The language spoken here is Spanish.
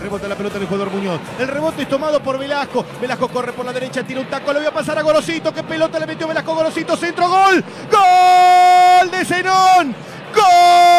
Rebota la pelota del jugador Muñoz. El rebote es tomado por Velasco. Velasco corre por la derecha, tira un taco. Le voy a pasar a Gorosito. ¿Qué pelota le metió Velasco? Gorosito, centro, gol. ¡Gol de Zenón! ¡Gol!